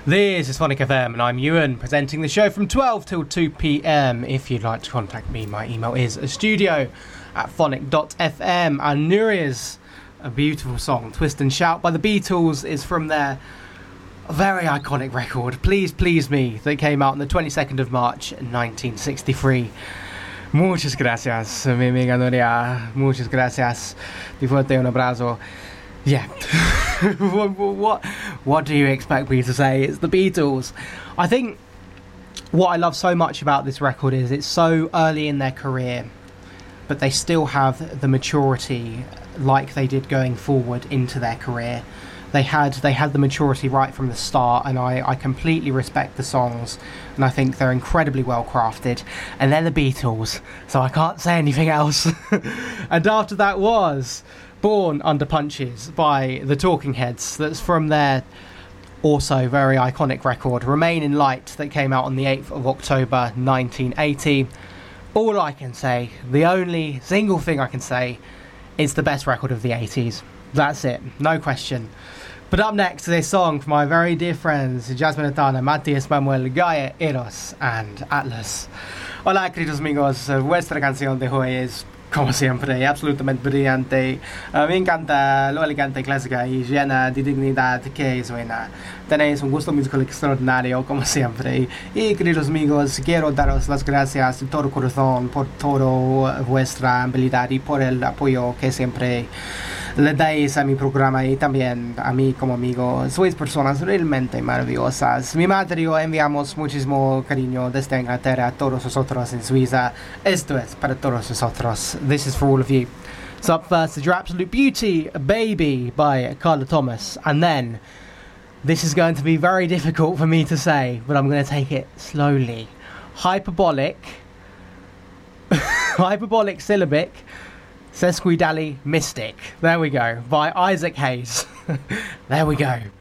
This is Phonic FM and I'm Ewan, presenting the show from 12 till 2 p.m. If you'd like to contact me, my email is studio@phonic.fm. And Nuria's a beautiful song, Twist and Shout by the Beatles, is from their very iconic record, Please Please Me, that came out on the 22nd of March 1963. Muchas gracias, mi amiga Nuria. Muchas gracias. Ti fuerte un abrazo. Yeah. What do you expect me to say? It's the Beatles. I think what I love so much about this record is it's so early in their career, but they still have the maturity like they did going forward into their career. They had the maturity right from the start, and I completely respect the songs, and I think they're incredibly well crafted. And they're the Beatles, so I can't say anything else. And after that was Born Under Punches by the Talking Heads. That's from their also very iconic record Remain in Light, that came out on the 8th of October 1980. All I can say, the only single thing I can say, it's the best record of the 80s. That's it, no question. But up next is a song from my very dear friends Jasmine Atana, Matías Manuel, Gaia, Eros and Atlas. Hola queridos amigos, vuestra canción de hoy es, como siempre, absolutamente brillante. Me encanta lo elegante, clásica y llena de dignidad que suena. Tenéis un gusto musical extraordinario, como siempre. Y queridos amigos, quiero daros las gracias de todo corazón por toda vuestra habilidad y por el apoyo que siempre le dais a mi programa y también a mí como amigo. Sois personas realmente maravillosas. Mi madre y yo enviamos muchísimo cariño desde Inglaterra a todos nosotros en Suiza. Esto es para todos nosotros. This is for all of you. So up first is Your Absolute Beauty, Baby by Carla Thomas. And then, this is going to be very difficult for me to say, but I'm going to take it slowly. Hyperbolic Syllabic Sesquidally Mystic. There we go. By Isaac Hayes. There we go.